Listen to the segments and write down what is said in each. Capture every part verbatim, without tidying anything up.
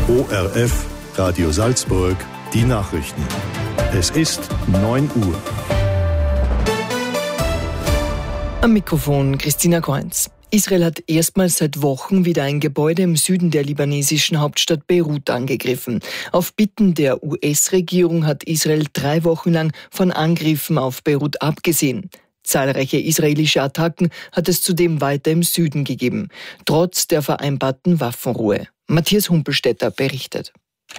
O R F, Radio Salzburg, die Nachrichten. Es ist neun Uhr. Am Mikrofon Christina Kreunz. Israel hat erstmals seit Wochen wieder ein Gebäude im Süden der libanesischen Hauptstadt Beirut angegriffen. Auf Bitten der U S-Regierung hat Israel drei Wochen lang von Angriffen auf Beirut abgesehen. Zahlreiche israelische Attacken hat es zudem weiter im Süden gegeben, trotz der vereinbarten Waffenruhe. Matthias Humpelstädter berichtet.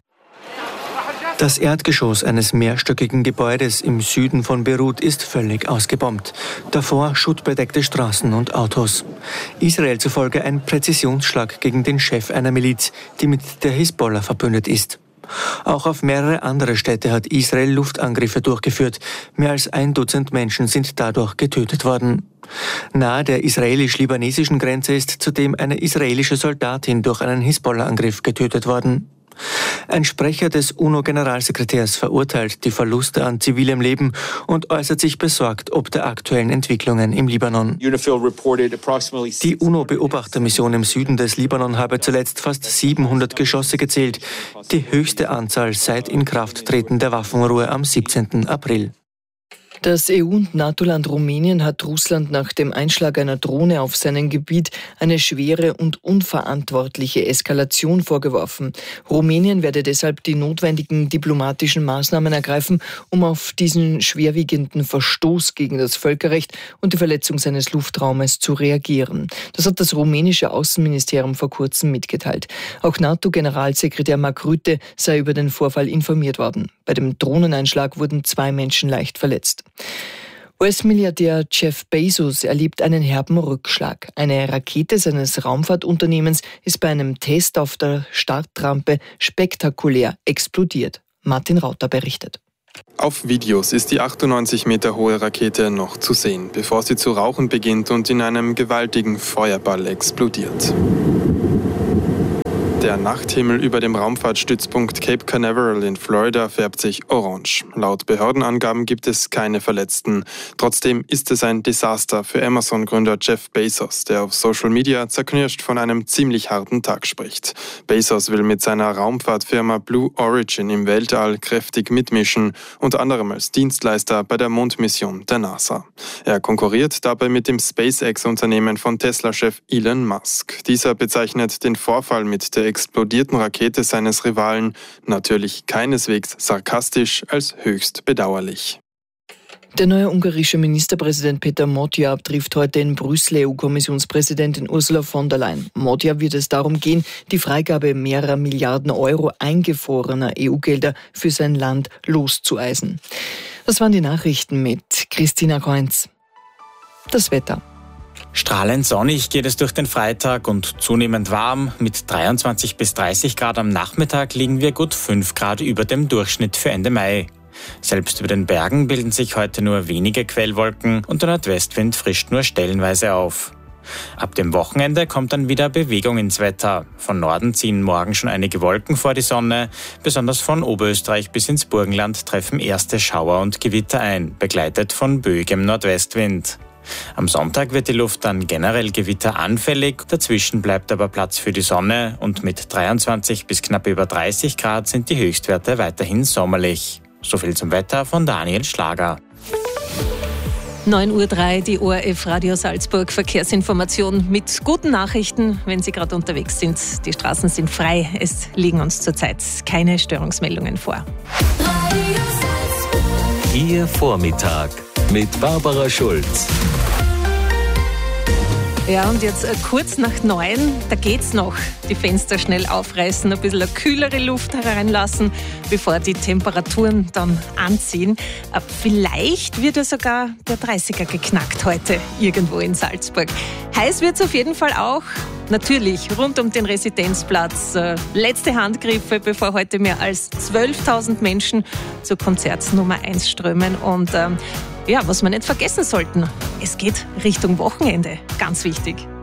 Das Erdgeschoss eines mehrstöckigen Gebäudes im Süden von Beirut ist völlig ausgebombt. Davor schuttbedeckte Straßen und Autos. Israel zufolge ein Präzisionsschlag gegen den Chef einer Miliz, die mit der Hisbollah verbündet ist. Auch auf mehrere andere Städte hat Israel Luftangriffe durchgeführt. Mehr als ein Dutzend Menschen sind dadurch getötet worden. Nahe der israelisch-libanesischen Grenze ist zudem eine israelische Soldatin durch einen Hisbollah-Angriff getötet worden. Ein Sprecher des UNO-Generalsekretärs verurteilt die Verluste an zivilem Leben und äußert sich besorgt ob der aktuellen Entwicklungen im Libanon. Die UNO-Beobachtermission im Süden des Libanon habe zuletzt fast siebenhundert Geschosse gezählt, die höchste Anzahl seit Inkrafttreten der Waffenruhe am siebzehnten April. Das E U- und NATO-Land Rumänien hat Russland nach dem Einschlag einer Drohne auf seinem Gebiet eine schwere und unverantwortliche Eskalation vorgeworfen. Rumänien werde deshalb die notwendigen diplomatischen Maßnahmen ergreifen, um auf diesen schwerwiegenden Verstoß gegen das Völkerrecht und die Verletzung seines Luftraumes zu reagieren. Das hat das rumänische Außenministerium vor kurzem mitgeteilt. Auch NATO-Generalsekretär Mark Rutte sei über den Vorfall informiert worden. Bei dem Drohneneinschlag wurden zwei Menschen leicht verletzt. U S-Milliardär Jeff Bezos erlebt einen herben Rückschlag. Eine Rakete seines Raumfahrtunternehmens ist bei einem Test auf der Startrampe spektakulär explodiert. Martin Rauter berichtet. Auf Videos ist die achtundneunzig Meter hohe Rakete noch zu sehen, bevor sie zu rauchen beginnt und in einem gewaltigen Feuerball explodiert. Der Nachthimmel über dem Raumfahrtstützpunkt Cape Canaveral in Florida färbt sich orange. Laut Behördenangaben gibt es keine Verletzten. Trotzdem ist es ein Desaster für Amazon-Gründer Jeff Bezos, der auf Social Media zerknirscht von einem ziemlich harten Tag spricht. Bezos will mit seiner Raumfahrtfirma Blue Origin im Weltall kräftig mitmischen, unter anderem als Dienstleister bei der Mondmission der NASA. Er konkurriert dabei mit dem SpaceX-Unternehmen von Tesla-Chef Elon Musk. Dieser bezeichnet den Vorfall mit der explodierten Rakete seines Rivalen natürlich keineswegs sarkastisch als höchst bedauerlich. Der neue ungarische Ministerpräsident Peter Matjar trifft heute in Brüssel E U-Kommissionspräsidentin Ursula von der Leyen. Matjar wird es darum gehen, die Freigabe mehrerer Milliarden Euro eingefrorener E U-Gelder für sein Land loszueisen. Das waren die Nachrichten mit Christina Kreunz. Das Wetter. Strahlend sonnig geht es durch den Freitag und zunehmend warm. Mit dreiundzwanzig bis dreißig Grad am Nachmittag liegen wir gut fünf Grad über dem Durchschnitt für Ende Mai. Selbst über den Bergen bilden sich heute nur wenige Quellwolken und der Nordwestwind frischt nur stellenweise auf. Ab dem Wochenende kommt dann wieder Bewegung ins Wetter. Von Norden ziehen morgen schon einige Wolken vor die Sonne. Besonders von Oberösterreich bis ins Burgenland treffen erste Schauer und Gewitter ein, begleitet von böigem Nordwestwind. Am Sonntag wird die Luft dann generell gewitteranfällig, dazwischen bleibt aber Platz für die Sonne und mit dreiundzwanzig bis knapp über dreißig Grad sind die Höchstwerte weiterhin sommerlich. So viel zum Wetter von Daniel Schlager. neun Uhr drei, die O R F Radio Salzburg Verkehrsinformation mit guten Nachrichten, wenn Sie gerade unterwegs sind. Die Straßen sind frei, es liegen uns zurzeit keine Störungsmeldungen vor. Ihr Vormittag mit Barbara Schulz. Ja, und jetzt äh, kurz nach neun, da geht's noch. Die Fenster schnell aufreißen, ein bisschen eine kühlere Luft hereinlassen, bevor die Temperaturen dann anziehen. Äh, vielleicht wird ja sogar der dreißiger geknackt heute irgendwo in Salzburg. Heiß wird's auf jeden Fall auch. Natürlich rund um den Residenzplatz. Äh, letzte Handgriffe, bevor heute mehr als zwölftausend Menschen zur Konzertsnummer eins strömen. Und ähm, ja, was wir nicht vergessen sollten, es geht Richtung Wochenende. Ganz wichtig.